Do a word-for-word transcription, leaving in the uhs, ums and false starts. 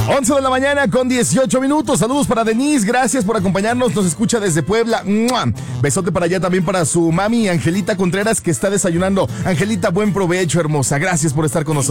once de la mañana con dieciocho minutos. Saludos para Denise, gracias por acompañarnos. Nos escucha desde Puebla. ¡Mua! Besote para allá también para su mami Angelita Contreras, que está desayunando. Angelita, buen provecho, hermosa. Gracias por estar con nosotros.